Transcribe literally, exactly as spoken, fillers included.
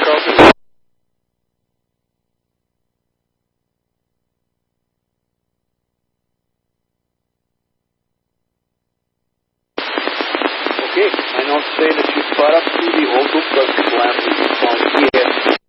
open. Okay, I now say that you start up to the old book, but the lamp is on here.